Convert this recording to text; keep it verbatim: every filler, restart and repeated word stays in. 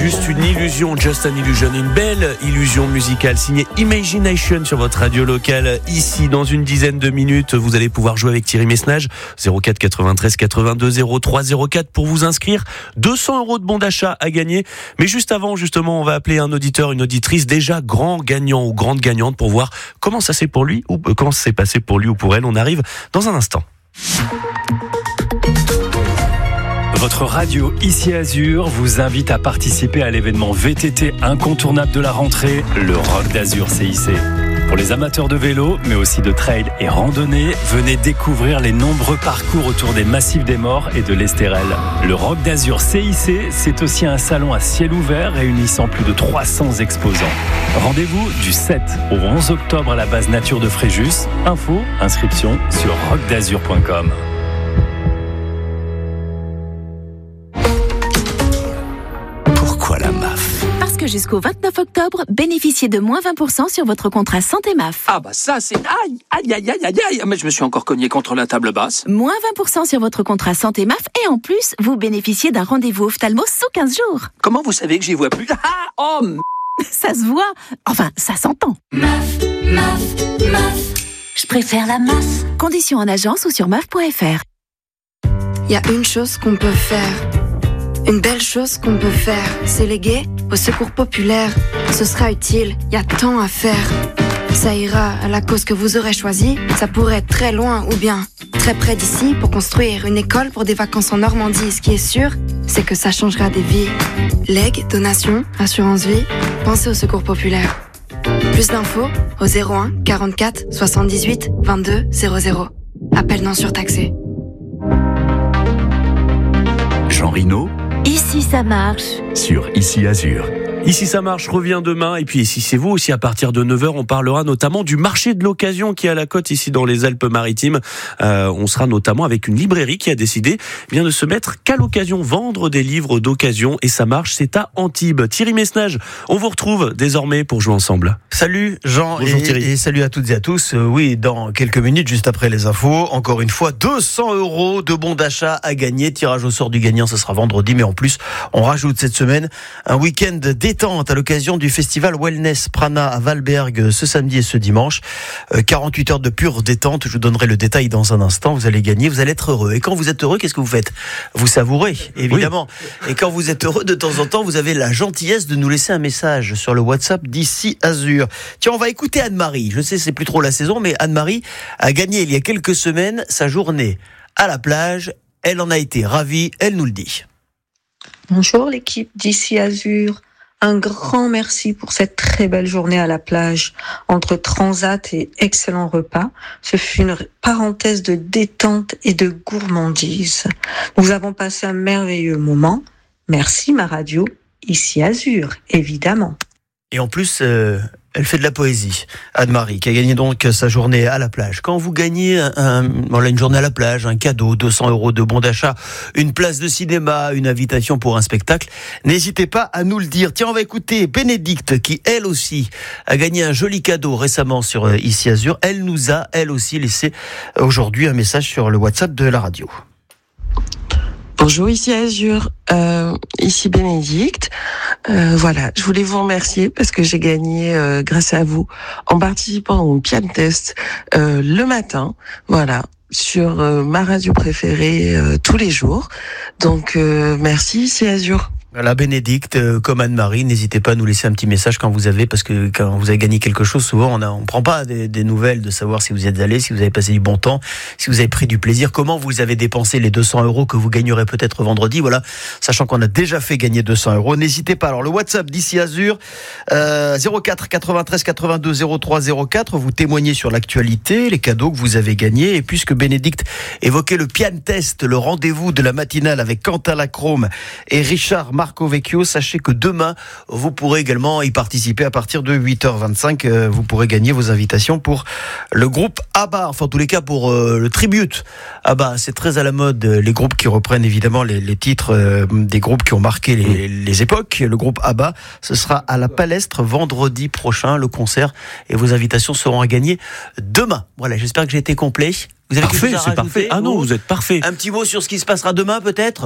juste une illusion, just an illusion, une belle illusion musicale signée Imagination sur votre radio locale. Ici, dans une dizaine de minutes, vous allez pouvoir jouer avec Thierry Messnage. zéro quatre quatre-vingt-treize quatre-vingt-deux zéro trois zéro quatre pour vous inscrire. deux cents euros de bon d'achat à gagner. Mais juste avant, justement, on va appeler un auditeur, une auditrice déjà grand gagnant ou grande gagnante pour voir comment ça s'est pour lui ou comment ça s'est passé pour lui ou pour elle. On arrive dans un instant. Votre radio Ici Azur vous invite à participer à l'événement V T T incontournable de la rentrée, le Rock d'Azur C I C. Pour les amateurs de vélo, mais aussi de trail et randonnée, venez découvrir les nombreux parcours autour des massifs des Morts et de l'Estérel. Le Rock d'Azur C I C, c'est aussi un salon à ciel ouvert réunissant plus de trois cents exposants. Rendez-vous du sept au onze octobre à la base nature de Fréjus. Info, inscription sur rock d'azur point com. Pourquoi la M A F ? Parce que jusqu'au vingt-neuf octobre, bénéficiez de moins vingt pour cent sur votre contrat santé M A F. Ah bah ça c'est... Aïe, aïe, aïe, aïe, aïe, aïe. Mais je me suis encore cogné contre la table basse. Moins vingt pour cent sur votre contrat santé M A F et en plus, vous bénéficiez d'un rendez-vous ophtalmo sous quinze jours. Comment vous savez que j'y vois plus ? Ah, oh m... Ça se voit. Enfin, ça s'entend. M A F, M A F, M A F. Je préfère la M A F. Conditions en agence ou sur M A F point F R. Il y a une chose qu'on peut faire. Une belle chose qu'on peut faire, c'est léguer au secours populaire. Ce sera utile, il y a tant à faire. Ça ira à la cause que vous aurez choisie. Ça pourrait être très loin ou bien très près d'ici pour construire une école pour des vacances en Normandie. Ce qui est sûr, c'est que ça changera des vies. Legs, donations, assurance vie, pensez au secours populaire. Plus d'infos au zéro un quarante-quatre soixante-dix-huit vingt-deux zéro zéro. Appel non surtaxé. Jean Rino Ici ça marche. sur Ici Azur. Ici ça marche revient demain et puis ici c'est vous aussi à partir de neuf heures on parlera notamment du marché de l'occasion qui est à la côte ici dans les Alpes-Maritimes. Euh, on sera notamment avec une librairie qui a décidé eh bien de se mettre qu'à l'occasion, vendre des livres d'occasion et ça marche, c'est à Antibes. Thierry Messnage, on vous retrouve désormais pour jouer ensemble. Salut Jean. Bonjour et, Thierry. et salut à toutes et à tous. Euh, oui, dans quelques minutes, juste après les infos, encore une fois, deux cents euros de bons d'achat à gagner. Tirage au sort du gagnant, ce sera vendredi, mais en plus, on rajoute cette semaine un week-end détente à l'occasion du festival Wellness Prana à Valberg ce samedi et ce dimanche. Euh, quarante-huit heures de pure détente, je vous donnerai le détail dans un instant. Vous allez gagner, vous allez être heureux. Et quand vous êtes heureux, qu'est-ce que vous faites ? Vous savourez, évidemment. Oui. Et quand vous êtes heureux, de temps en temps, vous avez la gentillesse de nous laisser un message sur le WhatsApp d'Ici Azur. Tiens, on va écouter Anne-Marie. Je sais, c'est plus trop la saison, mais Anne-Marie a gagné il y a quelques semaines sa journée à la plage. Elle en a été ravie, elle nous le dit. Bonjour l'équipe d'Ici Azur. Un grand merci pour cette très belle journée à la plage. Entre transat et excellent repas, ce fut une parenthèse de détente et de gourmandise. Nous avons passé un merveilleux moment. Merci ma radio, Ici Azur, évidemment. Et en plus, euh, elle fait de la poésie, Anne-Marie, qui a gagné donc sa journée à la plage. Quand vous gagnez un, un, voilà, une journée à la plage, un cadeau, deux cents euros de bon d'achat, une place de cinéma, une invitation pour un spectacle, n'hésitez pas à nous le dire. Tiens, on va écouter Bénédicte, qui elle aussi a gagné un joli cadeau récemment sur euh, Ici Azur. Elle nous a, elle aussi, laissé aujourd'hui un message sur le WhatsApp de la radio. Bonjour, ici Azur, euh, ici Bénédicte. Euh, voilà, je voulais vous remercier parce que j'ai gagné euh, grâce à vous en participant au piano test euh, le matin, voilà, sur euh, ma radio préférée euh, tous les jours. Donc euh, merci, ici Azur. Voilà, Bénédicte, euh, comme Anne-Marie, n'hésitez pas à nous laisser un petit message quand vous avez, parce que quand vous avez gagné quelque chose, souvent on a, on prend pas des, des nouvelles de savoir si vous êtes allé, si vous avez passé du bon temps, si vous avez pris du plaisir, comment vous avez dépensé les deux cents euros que vous gagnerez peut-être vendredi. Voilà, sachant qu'on a déjà fait gagner deux cents euros, n'hésitez pas. Alors le WhatsApp d'Ici Azur, euh, zéro quatre quatre-vingt-treize quatre-vingt-deux zéro trois zéro quatre, vous témoignez sur l'actualité, les cadeaux que vous avez gagnés, et puisque Bénédicte évoquait le piano test, le rendez-vous de la matinale avec Quentin Lacrome et Richard Marco Vecchio, sachez que demain, vous pourrez également y participer à partir de huit heures vingt-cinq. Euh, vous pourrez gagner vos invitations pour le groupe ABBA, enfin en tous les cas pour euh, le tribute ABBA. C'est très à la mode, euh, les groupes qui reprennent évidemment les, les titres euh, des groupes qui ont marqué les, les époques. Le groupe ABBA, ce sera à la Palestre vendredi prochain, le concert, et vos invitations seront à gagner demain. Voilà, j'espère que j'ai été complet. Vous avez parfait, c'est parfait. Ah non, vous êtes parfait. Un petit mot sur ce qui se passera demain peut-être ?